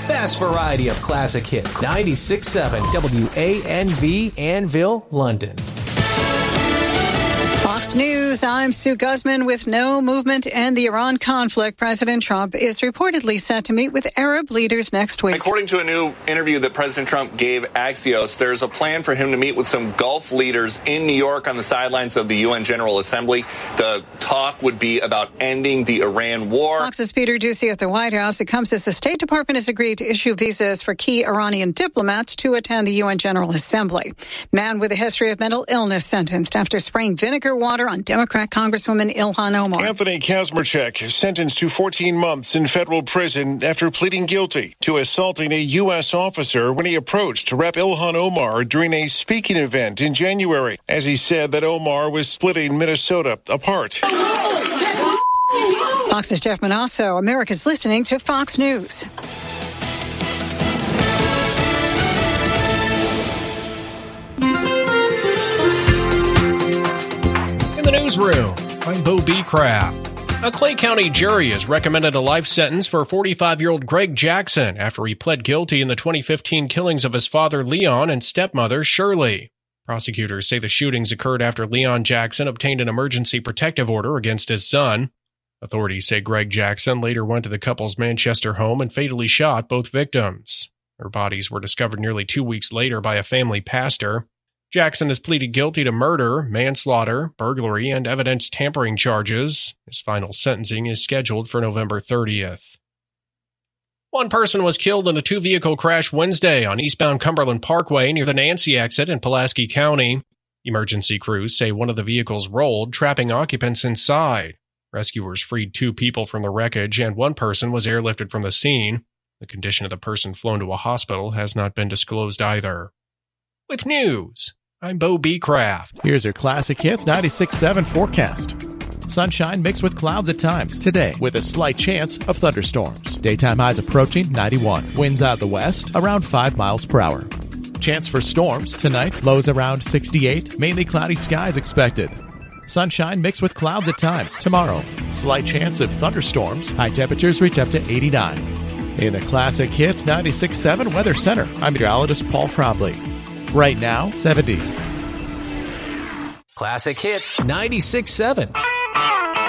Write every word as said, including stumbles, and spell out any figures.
best variety of classic hits. ninety-six point seven W A N V, Annville, London. Fox News, I'm Sue Guzman. With no movement in the Iran conflict, President Trump is reportedly set to meet with Arab leaders next week. According to a new interview that President Trump gave Axios, there's a plan for him to meet with some Gulf leaders in New York on the sidelines of the U N General Assembly. The talk would be about ending the Iran war. Fox's Peter Doocy at the White House. It comes as the State Department has agreed to issue visas for key Iranian diplomats to attend the U N General Assembly. Man with a history of mental illness sentenced after spraying vinegar water on Democrat Congresswoman Ilhan Omar. Anthony Kazmarchuk sentenced to fourteen months in federal prison after pleading guilty to assaulting a U S officer when he approached Rep Ilhan Omar during a speaking event in January, as he said that Omar was splitting Minnesota apart. Fox's Jeff Manasso. America's listening to Fox News. The newsroom. I'm Bo B. Craft. A Clay County jury has recommended a life sentence for forty-five-year-old Greg Jackson after he pled guilty in the twenty fifteen killings of his father Leon and stepmother Shirley. Prosecutors say the shootings occurred after Leon Jackson obtained an emergency protective order against his son. Authorities say Greg Jackson later went to the couple's Manchester home and fatally shot both victims. Their bodies were discovered nearly two weeks later by a family pastor. Jackson has pleaded guilty to murder, manslaughter, burglary, and evidence tampering charges. His final sentencing is scheduled for November thirtieth. One person was killed in a two-vehicle crash Wednesday on eastbound Cumberland Parkway near the Nancy exit in Pulaski County. Emergency crews say one of the vehicles rolled, trapping occupants inside. Rescuers freed two people from the wreckage, and one person was airlifted from the scene. The condition of the person flown to a hospital has not been disclosed either. With news, I'm Bo B. Craft. Here's your Classic Hits ninety-six point seven forecast. Sunshine mixed with clouds at times today with a slight chance of thunderstorms. Daytime highs approaching ninety-one. Winds out of the west around five miles per hour. Chance for storms tonight. Lows around sixty-eight. Mainly cloudy skies expected. Sunshine mixed with clouds at times tomorrow. Slight chance of thunderstorms. High temperatures reach up to eighty-nine. In the Classic Hits ninety-six point seven Weather Center, I'm meteorologist Paul Probley. Right now, seventy. Classic Hits ninety-six point seven.